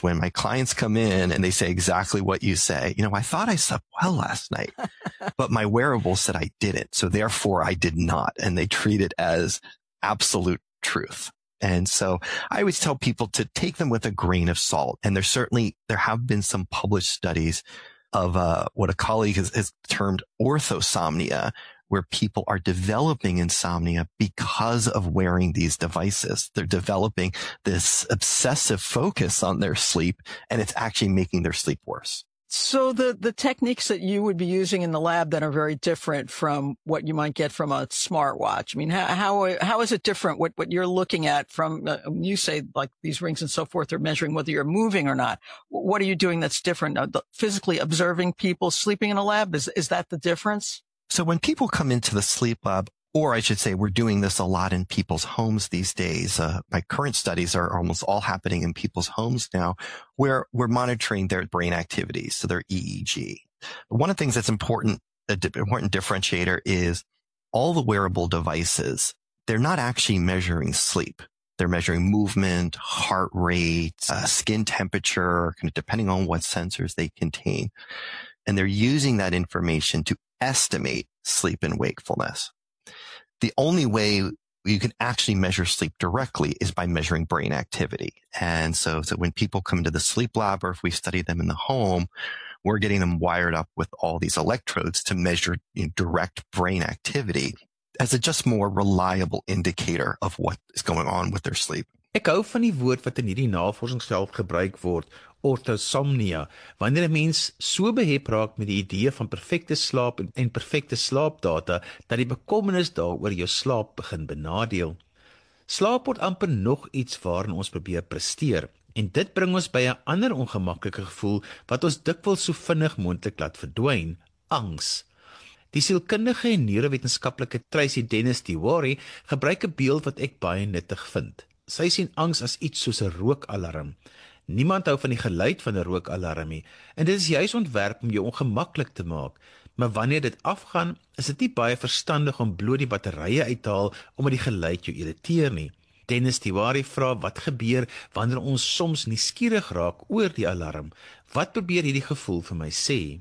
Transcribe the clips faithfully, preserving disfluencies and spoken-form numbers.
when my clients come in and they say exactly what you say. You know, I thought I slept well last night, but my wearable said I didn't. So therefore I did not. And they treat it as absolute truth. And so I always tell people to take them with a grain of salt. And there's certainly, there have been some published studies of uh, what a colleague has, has termed orthosomnia, where people are developing insomnia because of wearing these devices. They're developing this obsessive focus on their sleep, and it's actually making their sleep worse. So the, the techniques that you would be using in the lab then are very different from what you might get from a smartwatch. I mean, how, how, how is it different? What, what you're looking at from, uh, you say like these rings and so forth are measuring whether you're moving or not. What are you doing that's different? Uh, the, physically observing people sleeping in a lab? Is, is that the difference? So when people come into the sleep lab, or I should say we're doing this a lot in people's homes these days. Uh, my current studies are almost all happening in people's homes now, where we're monitoring their brain activities, so their E E G. One of the things that's important, an important differentiator is all the wearable devices, they're not actually measuring sleep. They're measuring movement, heart rate, uh, skin temperature, kind of depending on what sensors they contain. And they're using that information to estimate sleep and wakefulness. The only way you can actually measure sleep directly is by measuring brain activity. And so, so when people come into the sleep lab, or if we study them in the home, we're getting them wired up with all these electrodes to measure, you know, direct brain activity as a just more reliable indicator of what is going on with their sleep. Ek hou van die woord wat in hierdie navorsingsveld gebruik word, orthosomnia, wanneer 'n mens so behep raak met die idee van perfekte slaap en, en perfekte slaapdata, dat die bekommernis daaroor jou slaap begin benadeel. Slaap word amper nog iets waarin ons probeer presteer, en dit bring ons by 'n ander ongemaklike gevoel wat ons dikwels so vinnig moontlik laat verdwyn, angs. Die sielkundige en neurowetenskaplike Tracy Dennis Tiwari gebruik 'n beeld wat ek baie nuttig vind. Sy sien angs as iets soos 'n rookalarm. Niemand hou van die geluid van 'n rookalarm nie, en dit is juis ontwerp om jou ongemaklik te maak. Maar wanneer dit afgaan, is dit nie baie verstandig om bloot die batterye uit te haal omdat die geluid jou irriteer nie. Dennis Tiwari vra wat gebeur wanneer ons soms nuuskierig raak oor die alarm. Wat probeer hierdie gevoel vir my sê?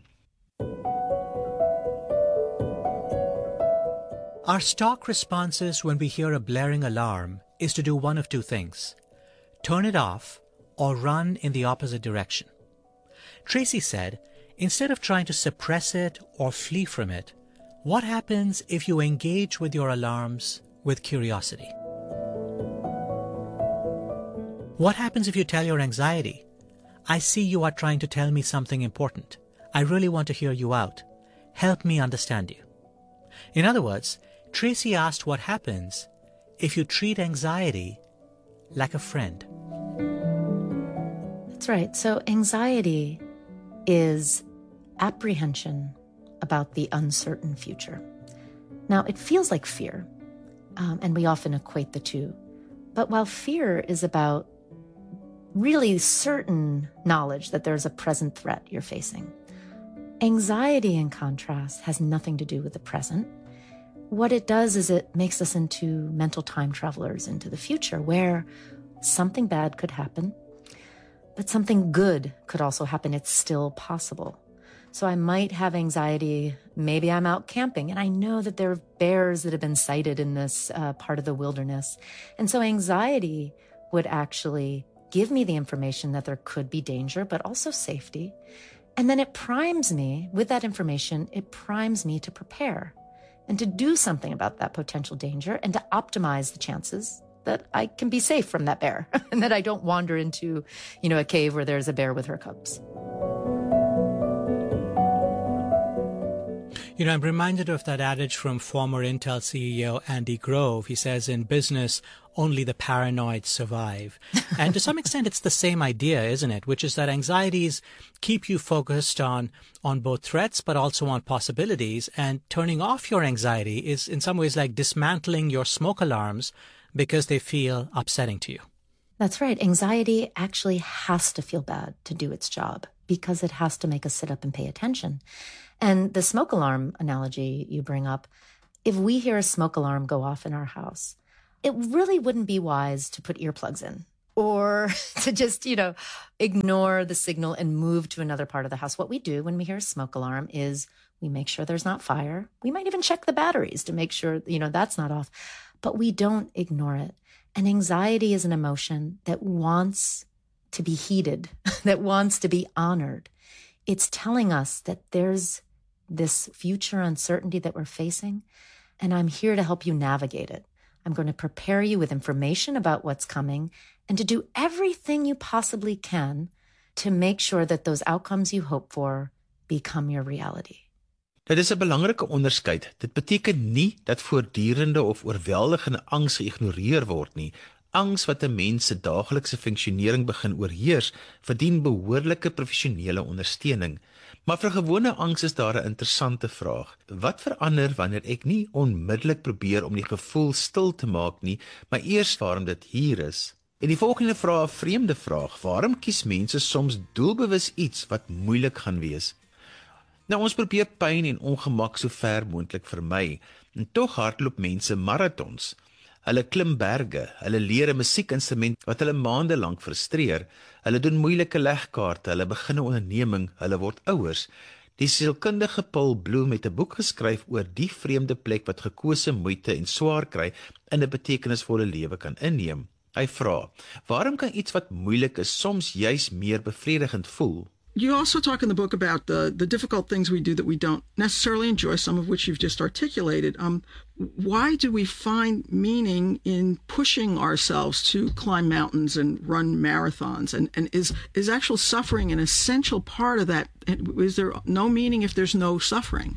Our stock responses when we hear a blaring alarm is to do one of two things: turn it off or run in the opposite direction. Tracy said, instead of trying to suppress it or flee from it, what happens if you engage with your alarms with curiosity? What happens if you tell your anxiety, I see you are trying to tell me something important. I really want to hear you out. Help me understand you. In other words, Tracy asked what happens if you treat anxiety like a friend. That's right. So anxiety is apprehension about the uncertain future. Now, it feels like fear, um, and we often equate the two. But while fear is about really certain knowledge that there's a present threat you're facing, anxiety, in contrast, has nothing to do with the present. What it does is it makes us into mental time travelers into the future, where something bad could happen, but something good could also happen. It's still possible. So I might have anxiety. Maybe I'm out camping and I know that there are bears that have been sighted in this uh, part of the wilderness. And so anxiety would actually give me the information that there could be danger, but also safety. And then it primes me with that information. It primes me to prepare and to do something about that potential danger and to optimize the chances that I can be safe from that bear and that I don't wander into, you know, a cave where there's a bear with her cubs. You know, I'm reminded of that adage from former Intel C E O Andy Grove. He says, in business, only the paranoid survive. And to some extent, it's the same idea, isn't it? Which is that anxieties keep you focused on, on both threats, but also on possibilities. And turning off your anxiety is in some ways like dismantling your smoke alarms because they feel upsetting to you. That's right. Anxiety actually has to feel bad to do its job because it has to make us sit up and pay attention. And the smoke alarm analogy you bring up, if we hear a smoke alarm go off in our house, it really wouldn't be wise to put earplugs in or to just, you know, ignore the signal and move to another part of the house. What we do when we hear a smoke alarm is we make sure there's not fire. We might even check the batteries to make sure, you know, that's not off, but we don't ignore it. And anxiety is an emotion that wants to be heeded, that wants to be honored. It's telling us that there's this future uncertainty that we're facing, and I'm here to help you navigate it. I'm going to prepare you with information about what's coming and to do everything you possibly can to make sure that those outcomes you hope for become your reality. Dit is 'n belangrike onderskeid. Dit beteken nie dat voortdurende of oorweldigende angs geïgnoreer word nie. Angs wat 'n mens se daaglikse funksionering begin oorheers, verdien behoorlike professionele ondersteuning. Maar vir gewone angs is daar 'n interessante vraag. Wat verander wanneer ek nie onmiddellik probeer om die gevoel stil te maak nie, maar eers waarom dit hier is? En die volgende vraag, 'n vreemde vraag. Waarom kies mense soms doelbewus iets wat moeilik gaan wees? Nou, ons probeer pyn en ongemak so ver moontlik vermy, en tog hardloop mense marathons. Hulle klim berge, hulle leer 'n musiekinstrument wat hulle maande lank frustreer, hulle doen moeilike legkaarte, hulle begin 'n onderneming, hulle word ouers. Die sielkundige Paul Bloom het 'n boek geskryf oor die vreemde plek wat gekose moeite en swaar kry in 'n betekenisvolle lewe kan inneem. Hy vra, waarom kan iets wat moeilik is soms juis meer bevredigend voel? You also talk in the book about the, the difficult things we do that we don't necessarily enjoy, some of which you've just articulated. Um, why do we find meaning in pushing ourselves to climb mountains and run marathons? And, and is, is actual suffering an essential part of that? Is there no meaning if there's no suffering?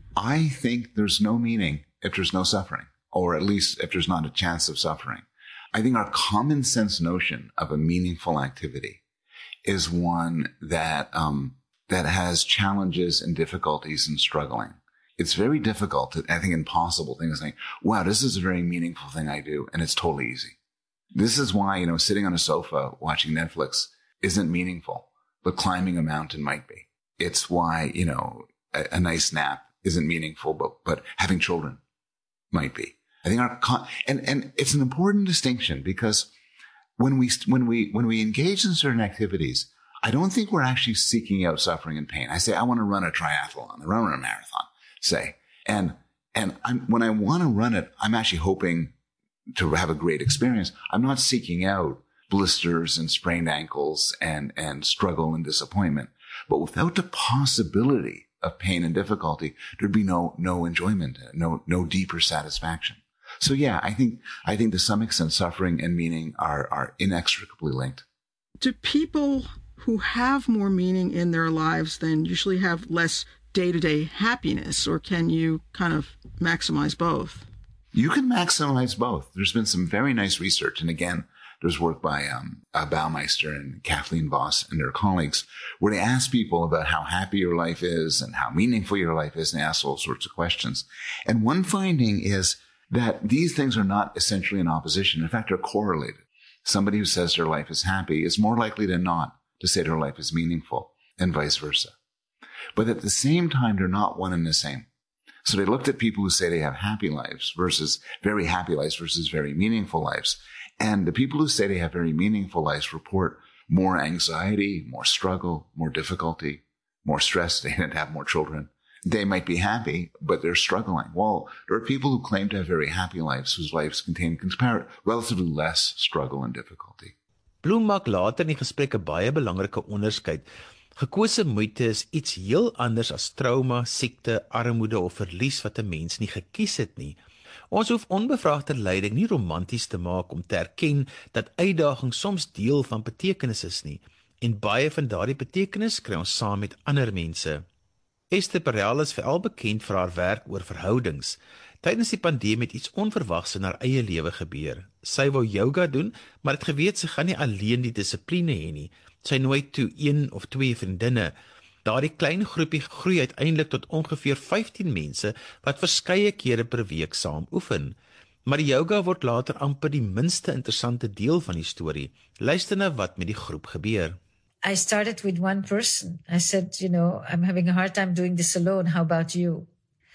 I think there's no meaning if there's no suffering, or at least if there's not a chance of suffering. I think our common sense notion of a meaningful activity is one that um, that has challenges and difficulties and struggling. It's very difficult, to, I think impossible thing to say, wow, this is a very meaningful thing I do, and it's totally easy. This is why, you know, sitting on a sofa watching Netflix isn't meaningful, but climbing a mountain might be. It's why, you know, a, a nice nap isn't meaningful, but, but having children might be. I think our, con- and, and it's an important distinction because When we, when we, when we engage in certain activities, I don't think we're actually seeking out suffering and pain. I say, I want to run a triathlon, I run a marathon, say, and, and I'm, when I want to run it, I'm actually hoping to have a great experience. I'm not seeking out blisters and sprained ankles and, and struggle and disappointment. But without the possibility of pain and difficulty, there'd be no, no enjoyment, no, no deeper satisfaction. So yeah, I think, I think to some extent suffering and meaning are, are inextricably linked. Do people who have more meaning in their lives then usually have less day-to-day happiness, or can you kind of maximize both? You can maximize both. There's been some very nice research. And again, there's work by um, uh, Baumeister and Kathleen Voss and their colleagues, where they ask people about how happy your life is and how meaningful your life is, and they ask all sorts of questions. And one finding is that these things are not essentially in opposition. In fact, they're correlated. Somebody who says their life is happy is more likely than not to say their life is meaningful, and vice versa. But at the same time, they're not one and the same. So they looked at people who say they have happy lives versus very happy lives versus very meaningful lives. And the people who say they have very meaningful lives report more anxiety, more struggle, more difficulty, more stress. They didn't have more children. They might be happy, but they're struggling. Well, there are people who claim to have very happy lives whose lives contain compar- relatively less struggle and difficulty. Bloom maak later in die gesprek 'n baie belangrike onderskeid. Gekose moeite is iets heel anders as trauma, siekte, armoede of verlies wat 'n mens nie gekies het nie. Ons hoef onbevraagde lyding nie romanties te maak om te erken dat uitdaging soms deel van betekenis is nie, en baie van daardie betekenis kry ons saam met ander mense. Esther Perel is veral bekend vir haar werk oor verhoudings. Tydens die pandemie het iets onverwags in haar eie lewe gebeur. Sy wou yoga doen, maar het geweet sy gaan nie alleen die dissipline hê nie. Sy nooi toe een of twee vriendinne. Daardie klein groepie groei uiteindelik tot ongeveer vyftien mense wat verskeie kere per week saam oefen. Maar die yoga word later amper die minste interessante deel van die storie. Luister na wat met die groep gebeur. I started with one person. I said, you know, I'm having a hard time doing this alone. How about you?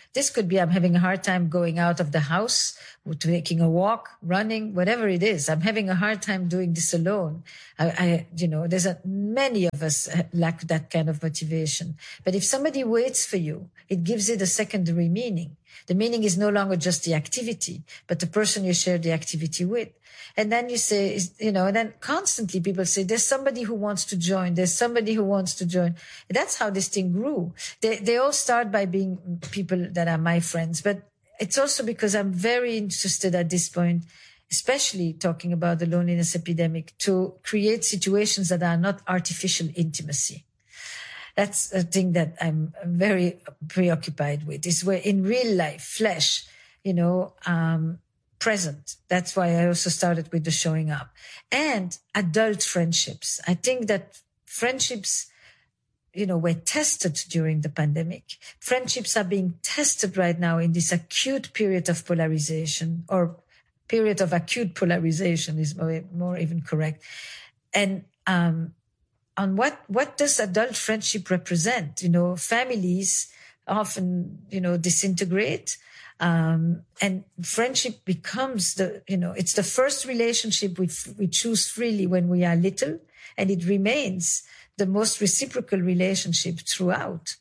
This could be I'm having a hard time going out of the house, taking a walk, running, whatever it is. I'm having a hard time doing this alone. I, I you know, there's a, many of us lack that kind of motivation. But if somebody waits for you, it gives it a secondary meaning. The meaning is no longer just the activity, but the person you share the activity with. And then you say, you know, and then constantly people say, there's somebody who wants to join. There's somebody who wants to join. And that's how this thing grew. They, they all start by being people that are my friends, but it's also because I'm very interested at this point, especially talking about the loneliness epidemic, to create situations that are not artificial intimacy. That's a thing that I'm very preoccupied with, is where in real life, flesh, you know, um, present. That's why I also started with the showing up. And adult friendships. I think that friendships, you know, were tested during the pandemic. Friendships are being tested right now in this acute period of polarization, or period of acute polarization is more, more even correct. And, um, on what, what does adult friendship represent? You know, families often, you know, disintegrate. Um, and friendship becomes the, you know, it's the first relationship we, we choose freely when we are little, and it remains the most reciprocal relationship throughout.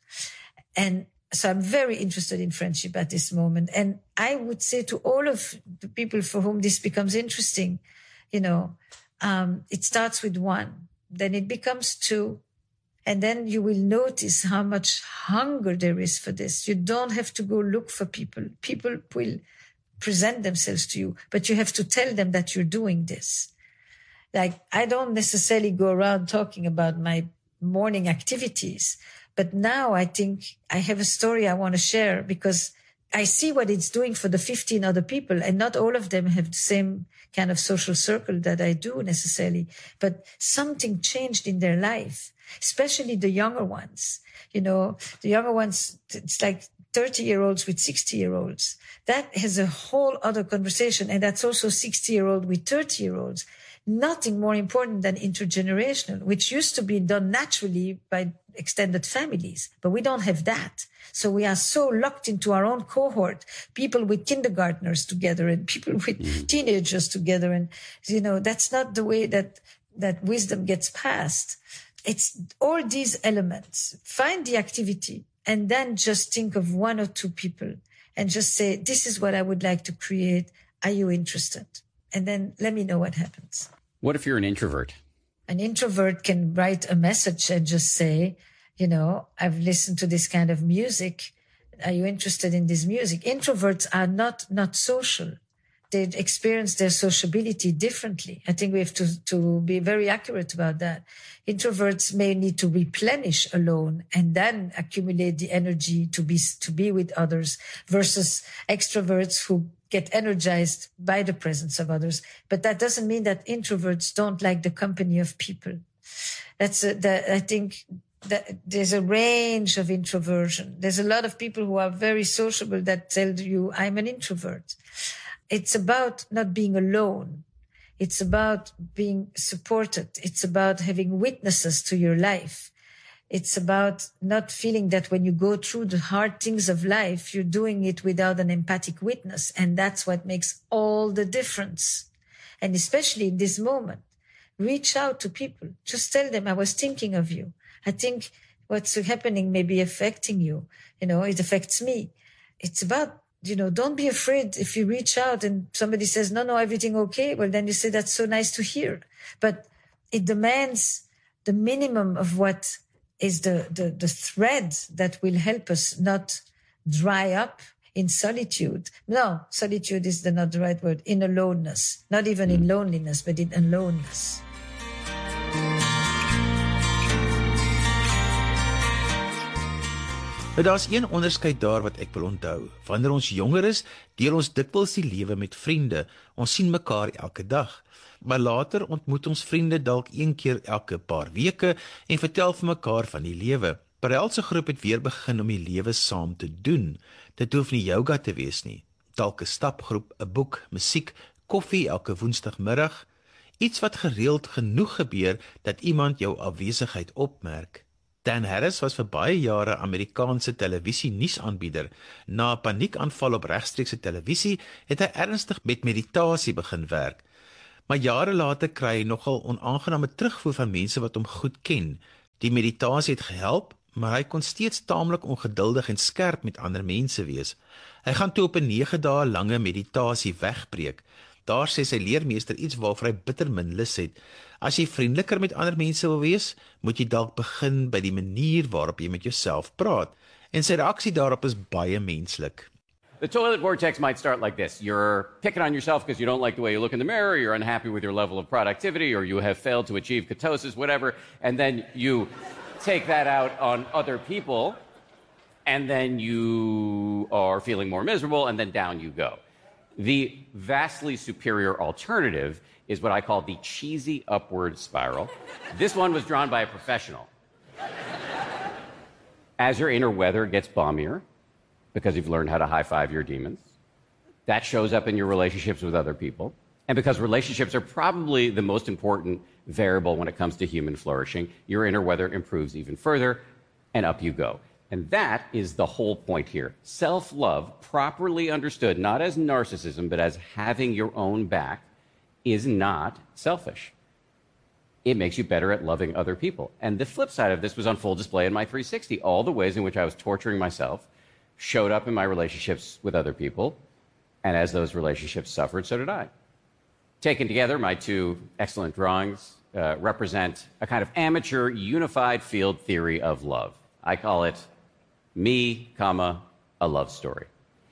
And so I'm very interested in friendship at this moment. And I would say to all of the people for whom this becomes interesting, you know, um, it starts with one, then it becomes two. And then you will notice how much hunger there is for this. You don't have to go look for people. People will present themselves to you, but you have to tell them that you're doing this. Like, I don't necessarily go around talking about my morning activities, but now I think I have a story I want to share, because I see what it's doing for the fifteen other people, and not all of them have the same kind of social circle that I do necessarily, but something changed in their life, especially the younger ones. You know, the younger ones, it's like thirty year olds with sixty year olds. That has a whole other conversation. And that's also sixty year old with thirty year olds. Nothing more important than intergenerational, which used to be done naturally by extended families, but we don't have that. So we are so locked into our own cohort, people with kindergartners together and people with mm-hmm. teenagers together. And, you know, that's not the way that, that wisdom gets passed. It's all these elements. Find the activity and then just think of one or two people and just say, this is what I would like to create. Are you interested? And then let me know what happens. What if you're an introvert? An introvert can write a message and just say, you know, I've listened to this kind of music. Are you interested in this music? Introverts are not, not social. They experience their sociability differently. I think we have to, to be very accurate about that. Introverts may need to replenish alone and then accumulate the energy to be, to be with others, versus extroverts who get energized by the presence of others. But that doesn't mean that introverts don't like the company of people. That's a, that I think that there's a range of introversion. There's a lot of people who are very sociable that tell you, I'm an introvert. It's about not being alone. It's about being supported. It's about having witnesses to your life. It's about not feeling that when you go through the hard things of life, you're doing it without an empathic witness. And that's what makes all the difference. And especially in this moment, reach out to people. Just tell them, I was thinking of you. I think what's happening may be affecting you. You know, it affects me. It's about, you know, don't be afraid if you reach out and somebody says, no, no, everything okay. Well, then you say, that's so nice to hear. But it demands the minimum of what is the, the, the thread that will help us not dry up in solitude. No, solitude is the, not the right word. In aloneness. Not even in loneliness, but in aloneness. Nou daar's een onderskeid daar wat ek wil onthou. Wanneer ons jonger is, deel ons dikwels die lewe met vriende. Ons sien mekaar elke dag. Maar later ontmoet ons vriende dalk een keer elke paar weke en vertel vir mekaar van die lewe. Parel se groep het weer begin om die lewe saam te doen. Dit hoef nie yoga te wees nie. Dalk 'n stapgroep, 'n boek, musiek, koffie elke woensdagmiddag. Iets wat gereeld genoeg gebeur dat iemand jou afwesigheid opmerk. Dan Harris was vir baie jare Amerikaanse televisie nuusaanbieder. Na 'n paniekaanval op regstreekse televisie het hy ernstig met meditasie begin werk. Maar jare later kry hy nogal onaangename terugvoer van mense wat hom goed ken. Die meditasie het gehelp, maar hy kon steeds taamlik ongeduldig en skerp met ander mense wees. Hy gaan toe op 'n nege dae lange meditasie wegbreek. Daar sê sy leermeester iets waarvoor hy bitter min lus het. As jy vriendeliker met ander mense wil wees, moet jy dalk begin by die manier waarop jy met jouself praat. En sy reaksie daarop is baie menslik. The toilet vortex might start like this. You're picking on yourself because you don't like the way you look in the mirror, you're unhappy with your level of productivity, or you have failed to achieve ketosis, whatever, and then you take that out on other people, and then you are feeling more miserable, and then down you go. The vastly superior alternative is what I call the cheesy upward spiral. This one was drawn by a professional. As your inner weather gets balmier, because you've learned how to high-five your demons, that shows up in your relationships with other people. And because relationships are probably the most important variable when it comes to human flourishing, your inner weather improves even further, and up you go. And that is the whole point here. Self-love, properly understood, not as narcissism, but as having your own back, is not selfish. It makes you better at loving other people. And the flip side of this was on full display in my three sixty. All the ways in which I was torturing myself showed up in my relationships with other people, and as those relationships suffered, so did I. Taken together, my two excellent drawings uh, represent a kind of amateur unified field theory of love. I call it me, comma, a love story.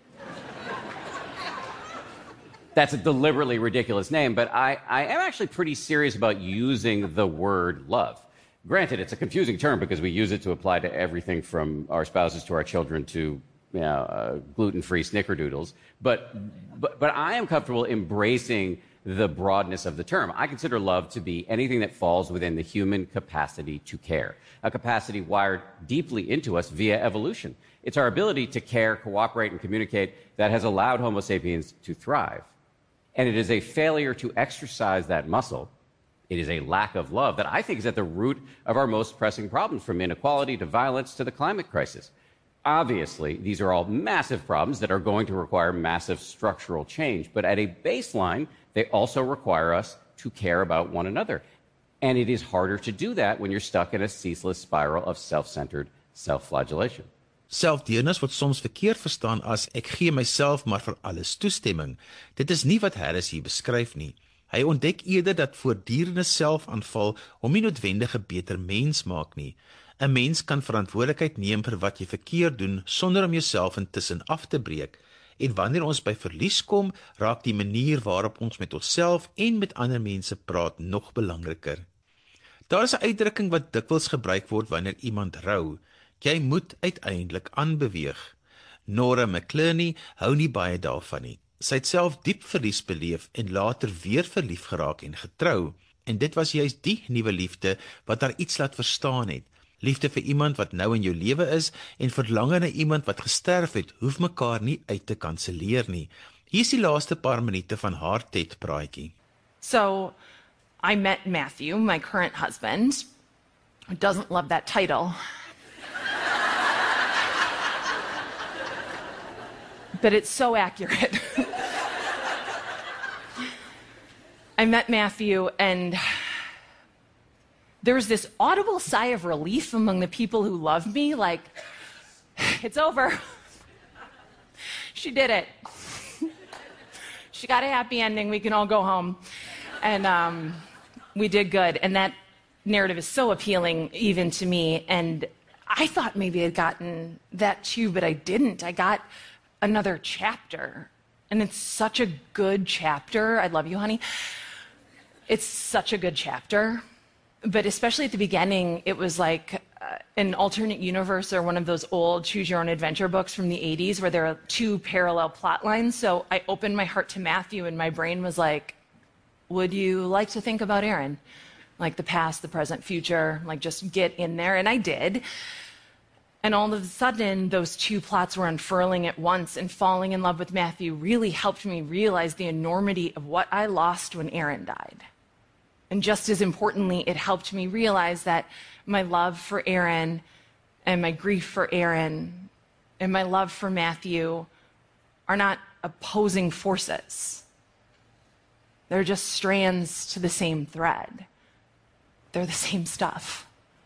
That's a deliberately ridiculous name, but I, I am actually pretty serious about using the word love. Granted, it's a confusing term because we use it to apply to everything from our spouses to our children to you know, uh, gluten-free snickerdoodles, but, but, but I am comfortable embracing the broadness of the term. I consider love to be anything that falls within the human capacity to care, a capacity wired deeply into us via evolution. It's our ability to care, cooperate, and communicate that has allowed Homo sapiens to thrive. And it is a failure to exercise that muscle, it is a lack of love that I think is at the root of our most pressing problems, from inequality to violence to the climate crisis. Obviously, these are all massive problems that are going to require massive structural change, but at a baseline, they also require us to care about one another. And it is harder to do that when you're stuck in a ceaseless spiral of self-centered self-flagellation. Selfdeernis word soms verkeerd verstaan as ek gee myself maar vir alles toestemming. Dit is nie wat Harris hier beskryf nie. Hy ontdek eerder dat voortdurende selfaanval hom nie noodwendig 'n beter mens maak nie. 'n Mens kan verantwoordelikheid neem vir wat jy verkeerd doen sonder om jouself intussen af te breek. En wanneer ons by verlies kom, raak die manier waarop ons met onsself en met ander mense praat nog belangriker. Daar is 'n uitdrukking wat dikwels gebruik word wanneer iemand rou. Jy moet uiteindelik aanbeweeg. Nora McClerney hou nie baie daarvan nie. Sy het self diep verlies beleef en later weer verlief geraak en getrou. En dit was juist die nuwe liefde wat haar iets laat verstaan het. Liefde vir iemand wat nou in jou lewe is en verlange na iemand wat gesterf het, hoef mekaar nie uit te kanselleer nie. Hier is die laaste paar minute van haar TED-praatjie. So, I met Matthew, my current husband, who doesn't love that title. But it's so accurate. I met Matthew, and there was this audible sigh of relief among the people who loved me, like, it's over. She did it. She got a happy ending. We can all go home. And um, we did good. And that narrative is so appealing even to me. And I thought maybe I'd gotten that too, but I didn't. I got another chapter. And it's such a good chapter. I love you, honey. It's such a good chapter. But especially at the beginning, it was like uh, an alternate universe or one of those old choose-your-own-adventure books from the eighties where there are two parallel plot lines. So I opened my heart to Matthew, and my brain was like, would you like to think about Aaron? Like the past, the present, future, like just get in there. And I did. And all of a sudden, those two plots were unfurling at once, and falling in love with Matthew really helped me realize the enormity of what I lost when Aaron died. And just as importantly, it helped me realize that my love for Aaron and my grief for Aaron and my love for Matthew are not opposing forces. They're just strands to the same thread. They're the same stuff.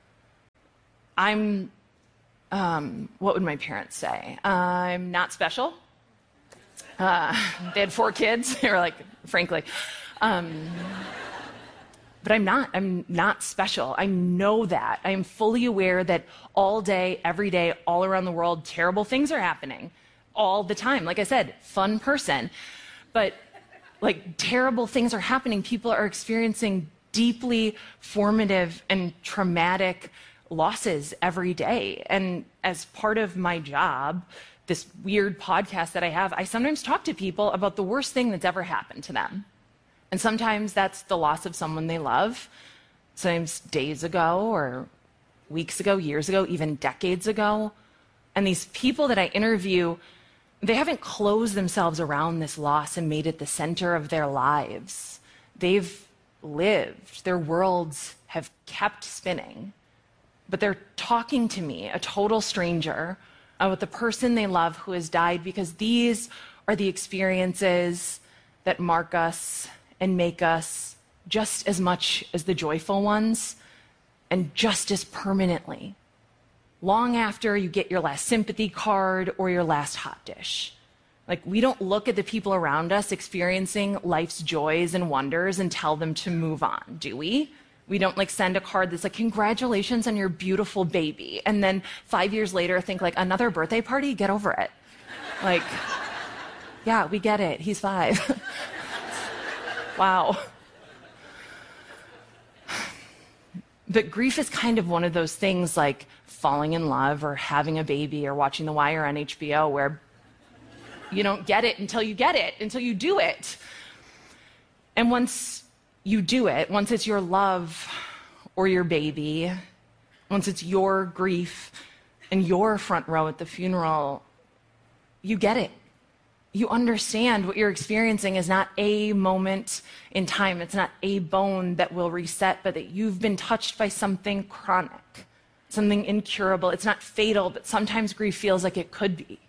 I'm, um, what would my parents say? I'm not special. Uh, they had four kids. They were like, frankly. Um, but I'm not. I'm not special. I know that. I am fully aware that all day, every day, all around the world, terrible things are happening. All the time. Like I said, fun person. But like terrible things are happening. People are experiencing deeply formative and traumatic losses every day. And as part of my job, this weird podcast that I have, I sometimes talk to people about the worst thing that's ever happened to them. And sometimes that's the loss of someone they love. Sometimes days ago or weeks ago, years ago, even decades ago. And these people that I interview, they haven't closed themselves around this loss and made it the center of their lives. They've lived. Their worlds have kept spinning. But they're talking to me, a total stranger, about the person they love who has died, because these are the experiences that mark us and make us just as much as the joyful ones, and just as permanently. Long after you get your last sympathy card or your last hot dish. Like, we don't look at the people around us experiencing life's joys and wonders and tell them to move on, do we? We don't like send a card that's like, congratulations on your beautiful baby. And then five years later think like, another birthday party? Get over it. Like, yeah, we get it. He's five. Wow. But grief is kind of one of those things like falling in love or having a baby or watching The Wire on H B O, where you don't get it until you get it, until you do it. And once you do it, once it's your love or your baby, once it's your grief and your front row at the funeral, you get it. You understand what you're experiencing is not a moment in time. It's not a bone that will reset, but that you've been touched by something chronic, something incurable. It's not fatal, but sometimes grief feels like it could be.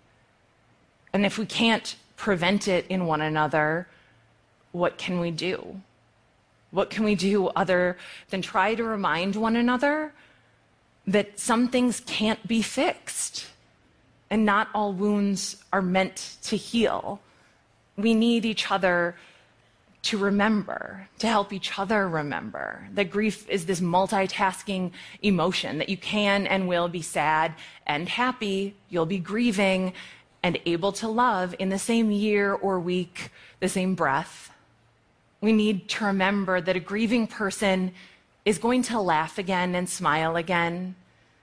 And if we can't prevent it in one another, what can we do? What can we do other than try to remind one another that some things can't be fixed? And not all wounds are meant to heal. We need each other to remember, to help each other remember that grief is this multitasking emotion, that you can and will be sad and happy, you'll be grieving and able to love in the same year or week, the same breath. We need to remember that a grieving person is going to laugh again and smile again.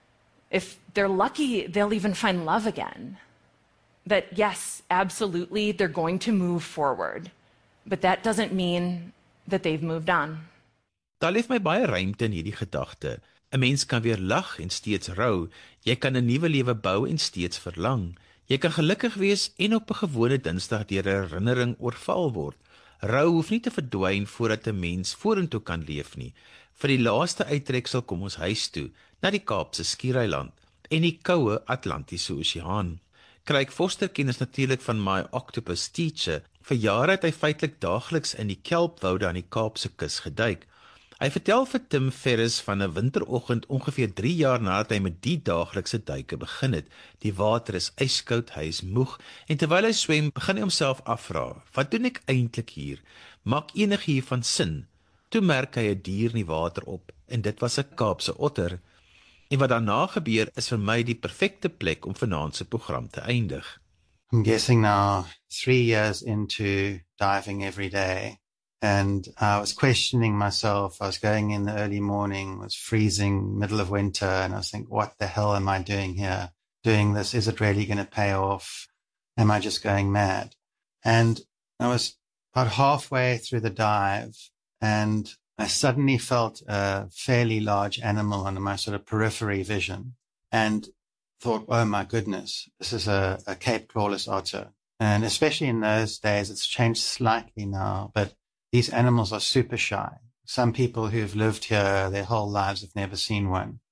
If they're lucky, they'll even find love again. That yes, absolutely, they're going to move forward. But that doesn't mean that they've moved on. Daar leef my baie ruimte in hierdie gedagte. 'n Mens kan weer lag en steeds rou. Jy kan 'n nuwe lewe bou en steeds verlang. Jy kan gelukkig wees en op 'n gewone Dinsdag deur 'n herinnering oorval word. Rou hoef nie te verdwyn voordat 'n mens vorentoe kan leef nie. Vir die laaste uittreksel kom ons huis toe, na die Kaapse Skiereiland en die koue Atlantiese Oseaan. Craig Foster ken ons natuurlik van My Octopus Teacher. Vir jare het hy feitelik daagliks in die kelpwoude aan die Kaapse kus geduik. Hy vertel vir Tim Ferriss van 'n winteroggend ongeveer drie jaar nadat hy met die daaglikse duike begin het. Die water is ijskoud, hy is moeg en terwyl hy swem, begin hy homself afvra, wat doen ek eintlik hier? Maak enig hiervan sin? Toe merk hy 'n dier in die water op en dit was 'n Kaapse otter. En wat daarna gebeur is vir my die perfekte plek om vanaand se program te eindig. I'm guessing now three years into diving every day, and I was questioning myself. I was going in the early morning, it was freezing, middle of winter, and I was thinking, what the hell am I doing here? Doing this, is it really going to pay off? Am I just going mad? And I was about halfway through the dive, and I suddenly felt a fairly large animal under my sort of periphery vision and thought, oh my goodness, this is a, a Cape clawless otter. And especially in those days, it's changed slightly now, but these animals are super shy. Some people who've lived here their whole lives have never seen one.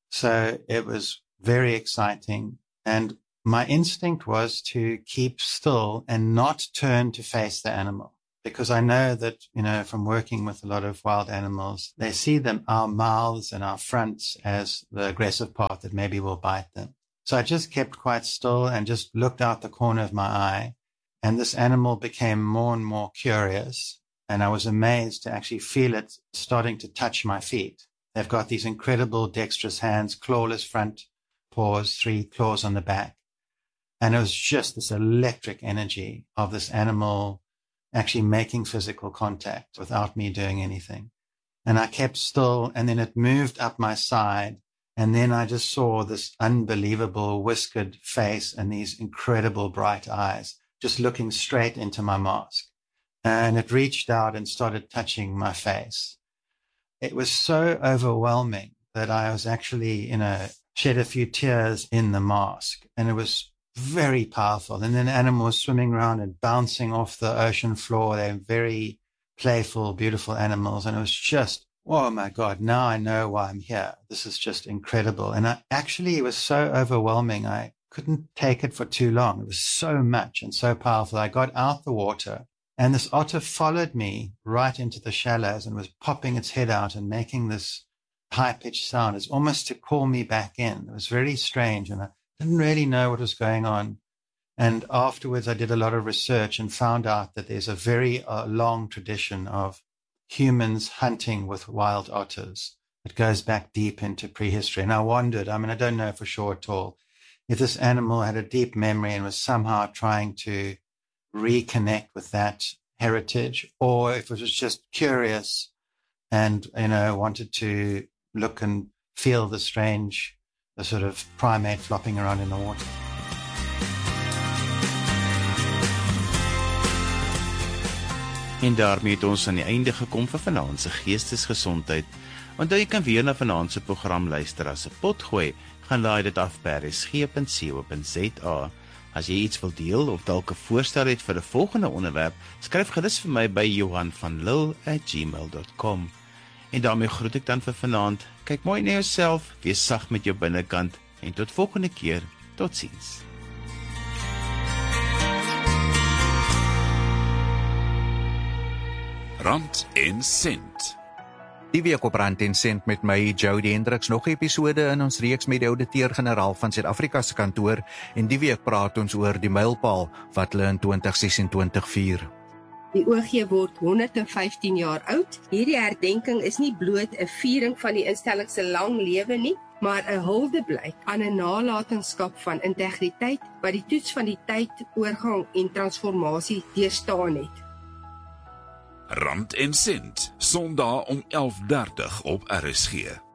So it was very exciting. And my instinct was to keep still and not turn to face the animal. Because I know that, you know, from working with a lot of wild animals, they see them, our mouths and our fronts as the aggressive part that maybe will bite them. So I just kept quite still and just looked out the corner of my eye. And this animal became more and more curious. And I was amazed to actually feel it starting to touch my feet. They've got these incredible dexterous hands, clawless front paws, three claws on the back. And it was just this electric energy of this animal actually making physical contact without me doing anything. And I kept still, and then it moved up my side. And then I just saw this unbelievable whiskered face and these incredible bright eyes just looking straight into my mask. And it reached out and started touching my face. It was so overwhelming that I was actually, you know, shed a few tears in the mask. And it was very powerful. And then the animal was swimming around and bouncing off the ocean floor. They're very playful, beautiful animals. And it was just, oh my God, now I know why I'm here. This is just incredible. And I actually, it was so overwhelming. I couldn't take it for too long. It was so much and so powerful. I got out the water and this otter followed me right into the shallows and was popping its head out and making this high-pitched sound. It's almost to call me back in. It was very strange. And I didn't really know what was going on. And afterwards, I did a lot of research and found out that there's a very uh, long tradition of humans hunting with wild otters. It goes back deep into prehistory. And I wondered, I mean, I don't know for sure at all, if this animal had a deep memory and was somehow trying to reconnect with that heritage, or if it was just curious and, you know, wanted to look and feel the strange the sort of primate flopping around in the water. En daarmee het ons aan die einde gekom vir vanaand se geestesgesondheid. Onthou jy kan weer na vanaand se program luister as 'n potgooi, gaan laai dit af by r s g punt co punt z a. As jy iets wil deel of dalk 'n voorstel het vir 'n volgende onderwerp, skryf gerus vir my by johan van lille at gmail dot com. En daarmee groet ek dan vir vanaand. Kyk mooi na jouself, wees sag met jou binnekant en tot volgende keer. Totsiens. Rand en Sent. Die week op Rand en Sent met my, Jody Hendricks, nog episode in ons reeks met die ouditeur-generaal van Suid-Afrika se kantoor, en die week praat ons oor die mylpaal wat hulle in twintig sesentwintig vier. Die O G word honderd en vyftien jaar oud. Hierdie herdenking is nie bloot 'n viering van die instelling se lang lewe nie, maar 'n huldeblyk aan 'n nalatenskap van integriteit wat die toets van die tyd, oorgang en transformasie deurstaan het. Rand en Sent, Sondag om elf dertig op R S G.